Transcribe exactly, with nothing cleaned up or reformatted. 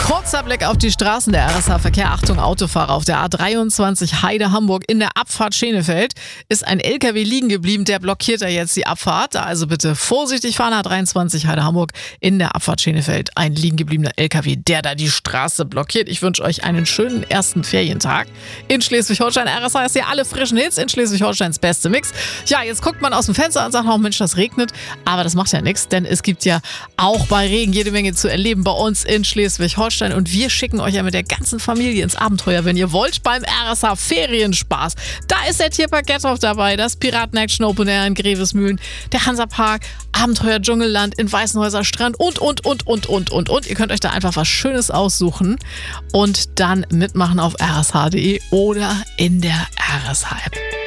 Kurzer Blick auf die Straßen der R S H-Verkehr. Achtung, Autofahrer auf der A dreiundzwanzig Heide-Hamburg in der Abfahrt Schenefeld ist ein L K W liegen geblieben. Der blockiert da jetzt die Abfahrt. Also bitte vorsichtig fahren. A dreiundzwanzig Heide-Hamburg in der Abfahrt Schenefeld. Ein liegen gebliebener L K W, der da die Straße blockiert. Ich wünsche euch einen schönen ersten Ferientag. In Schleswig-Holstein R S H ist hier alle frischen Hits. In Schleswig-Holsteins beste Mix. Ja, jetzt guckt man aus dem Fenster und sagt, oh Mensch, das regnet. Aber das macht ja nichts, denn es gibt ja auch bei Regen jede Menge zu erleben bei uns in Schleswig-Holstein. Und wir schicken euch ja mit der ganzen Familie ins Abenteuer, wenn ihr wollt, beim R S H Ferienspaß. Da ist der Tierpark Gettorf dabei, das Piraten-Action Open Air in Grevesmühlen, der Hansapark, Abenteuer Dschungelland in Weißenhäuser Strand und, und, und, und, und, und, und. Ihr könnt euch da einfach was Schönes aussuchen und dann mitmachen auf r s h punkt d e oder in der R S H App.